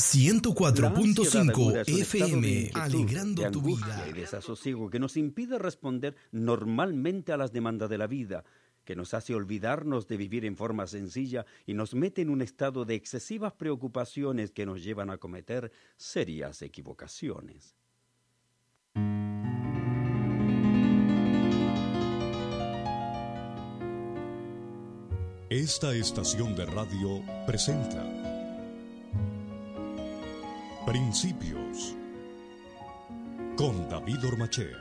104.5 FM, alegrando de tu angustia vida. Y desasosiego que nos impide responder normalmente a las demandas de la vida, que nos hace olvidarnos de vivir en forma sencilla y nos mete en un estado de excesivas preocupaciones que nos llevan a cometer serias equivocaciones. Esta estación de radio presenta Principios con David Ormachea.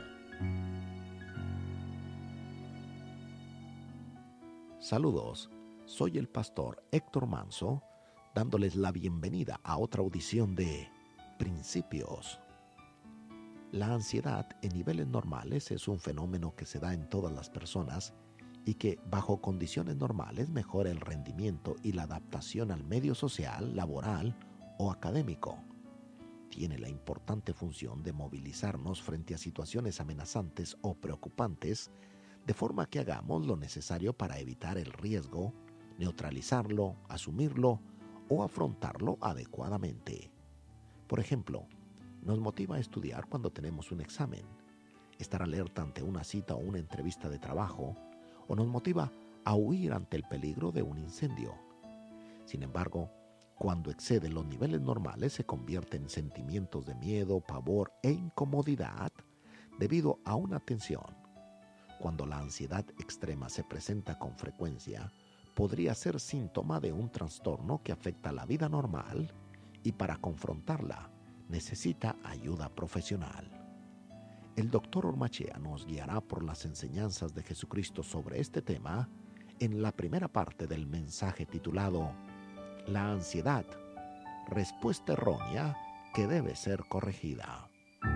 Saludos, soy el pastor Héctor Manso, dándoles la bienvenida a otra audición de Principios. La ansiedad en niveles normales es un fenómeno que se da en todas las personas y que, bajo condiciones normales, mejora el rendimiento y la adaptación al medio social, laboral o académico. Tiene la importante función de movilizarnos frente a situaciones amenazantes o preocupantes, de forma que hagamos lo necesario para evitar el riesgo, neutralizarlo, asumirlo o afrontarlo adecuadamente. Por ejemplo, nos motiva a estudiar cuando tenemos un examen, estar alerta ante una cita o una entrevista de trabajo, o nos motiva a huir ante el peligro de un incendio. Sin embargo, cuando excede los niveles normales se convierte en sentimientos de miedo, pavor e incomodidad debido a una tensión. Cuando la ansiedad extrema se presenta con frecuencia, podría ser síntoma de un trastorno que afecta la vida normal y para confrontarla necesita ayuda profesional. El Dr. Ormachea nos guiará por las enseñanzas de Jesucristo sobre este tema en la primera parte del mensaje titulado La ansiedad, respuesta errónea que debe ser corregida.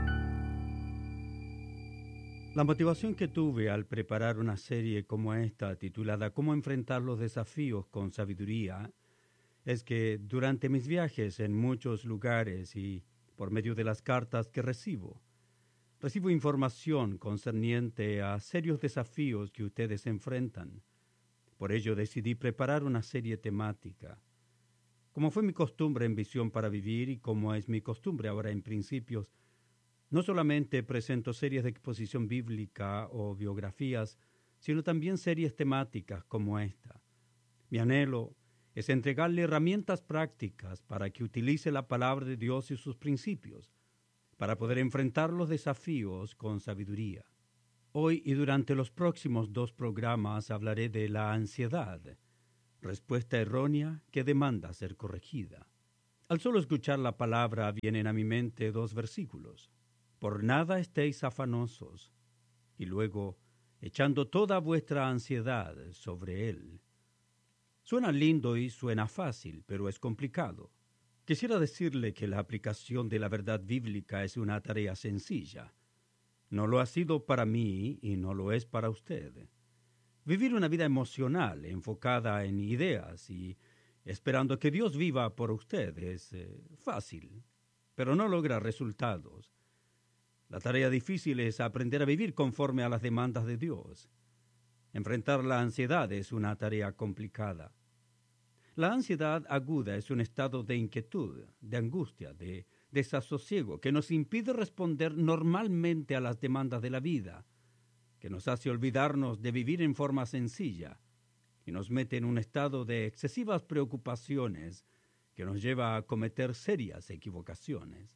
La motivación que tuve al preparar una serie como esta, titulada Cómo enfrentar los desafíos con sabiduría, es que durante mis viajes en muchos lugares y por medio de las cartas que recibo información concerniente a serios desafíos que ustedes enfrentan. Por ello decidí preparar una serie temática. Como fue mi costumbre en Visión para Vivir y como es mi costumbre ahora en Principios, no solamente presento series de exposición bíblica o biografías, sino también series temáticas como esta. Mi anhelo es entregarle herramientas prácticas para que utilice la palabra de Dios y sus principios, para poder enfrentar los desafíos con sabiduría. Hoy y durante los próximos 2 programas hablaré de la ansiedad, respuesta errónea que demanda ser corregida. Al solo escuchar la palabra vienen a mi mente 2 versículos. Por nada estéis afanosos, y luego, echando toda vuestra ansiedad sobre Él. Suena lindo y suena fácil, pero es complicado. Quisiera decirle que la aplicación de la verdad bíblica es una tarea sencilla. No lo ha sido para mí y no lo es para usted. Vivir una vida emocional, enfocada en ideas y esperando que Dios viva por usted es fácil, pero no logra resultados. La tarea difícil es aprender a vivir conforme a las demandas de Dios. Enfrentar la ansiedad es una tarea complicada. La ansiedad aguda es un estado de inquietud, de angustia, de desasosiego que nos impide responder normalmente a las demandas de la vida, que nos hace olvidarnos de vivir en forma sencilla y nos mete en un estado de excesivas preocupaciones que nos lleva a cometer serias equivocaciones.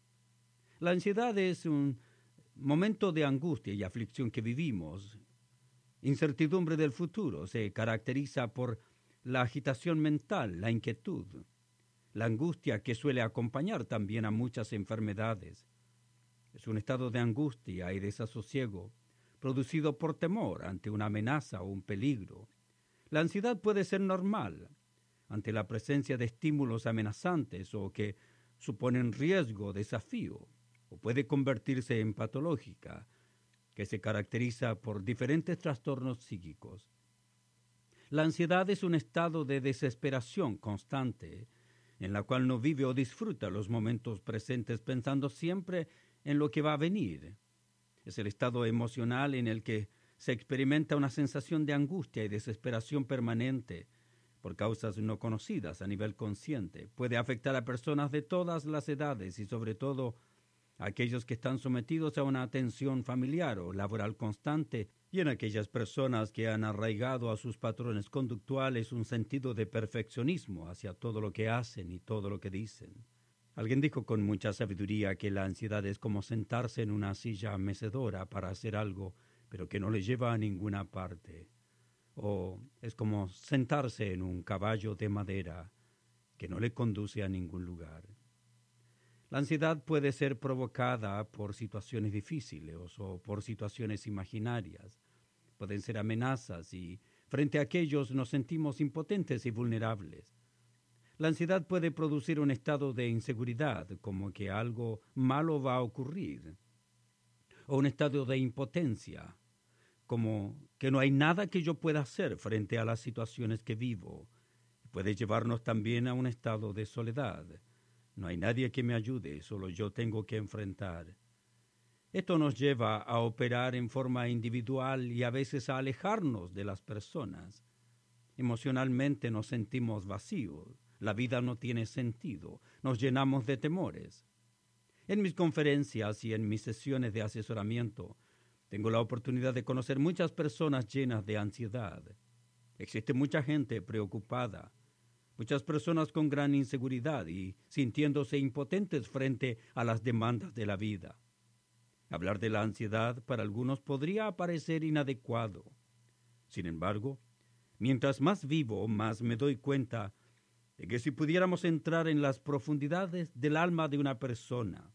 La ansiedad es un momento de angustia y aflicción que vivimos. Incertidumbre del futuro se caracteriza por la agitación mental, la inquietud, la angustia que suele acompañar también a muchas enfermedades. Es un estado de angustia y desasosiego producido por temor ante una amenaza o un peligro. La ansiedad puede ser normal ante la presencia de estímulos amenazantes o que suponen riesgo o desafío, o puede convertirse en patológica, que se caracteriza por diferentes trastornos psíquicos. La ansiedad es un estado de desesperación constante, en la cual no vive o disfruta los momentos presentes pensando siempre en lo que va a venir. Es el estado emocional en el que se experimenta una sensación de angustia y desesperación permanente, por causas no conocidas a nivel consciente. Puede afectar a personas de todas las edades y sobre todo a aquellos que están sometidos a una tensión familiar o laboral constante y en aquellas personas que han arraigado a sus patrones conductuales un sentido de perfeccionismo hacia todo lo que hacen y todo lo que dicen. Alguien dijo con mucha sabiduría que la ansiedad es como sentarse en una silla mecedora para hacer algo, pero que no le lleva a ninguna parte. O es como sentarse en un caballo de madera que no le conduce a ningún lugar. La ansiedad puede ser provocada por situaciones difíciles o por situaciones imaginarias. Pueden ser amenazas y frente a aquellos nos sentimos impotentes y vulnerables. La ansiedad puede producir un estado de inseguridad, como que algo malo va a ocurrir, o un estado de impotencia, como que no hay nada que yo pueda hacer frente a las situaciones que vivo. Puede llevarnos también a un estado de soledad. No hay nadie que me ayude, solo yo tengo que enfrentar. Esto nos lleva a operar en forma individual y a veces a alejarnos de las personas. Emocionalmente nos sentimos vacíos, la vida no tiene sentido, nos llenamos de temores. En mis conferencias y en mis sesiones de asesoramiento, tengo la oportunidad de conocer muchas personas llenas de ansiedad. Existe mucha gente preocupada, muchas personas con gran inseguridad y sintiéndose impotentes frente a las demandas de la vida. Hablar de la ansiedad para algunos podría parecer inadecuado. Sin embargo, mientras más vivo, más me doy cuenta de que si pudiéramos entrar en las profundidades del alma de una persona,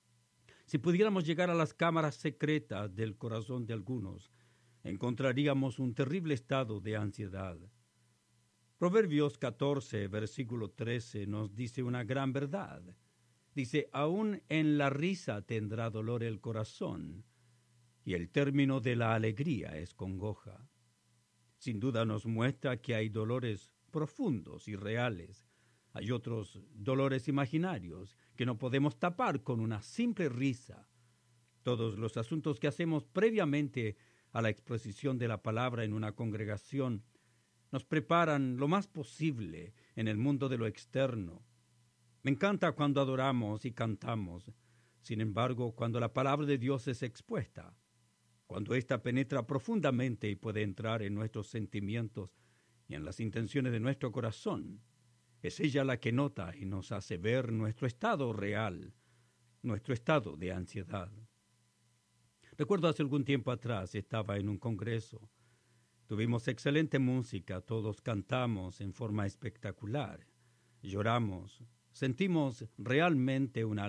si pudiéramos llegar a las cámaras secretas del corazón de algunos, encontraríamos un terrible estado de ansiedad. Proverbios 14, versículo 13, nos dice una gran verdad. Dice, aún en la risa tendrá dolor el corazón, y el término de la alegría es congoja. Sin duda nos muestra que hay dolores profundos y reales. Hay otros dolores imaginarios que no podemos tapar con una simple risa. Todos los asuntos que hacemos previamente a la exposición de la palabra en una congregación nos preparan lo más posible en el mundo de lo externo. Me encanta cuando adoramos y cantamos. Sin embargo, cuando la palabra de Dios es expuesta, cuando ésta penetra profundamente y puede entrar en nuestros sentimientos y en las intenciones de nuestro corazón, es ella la que nota y nos hace ver nuestro estado real, nuestro estado de ansiedad. Recuerdo hace algún tiempo atrás estaba en un congreso. Tuvimos excelente música, todos cantamos en forma espectacular, lloramos, sentimos realmente una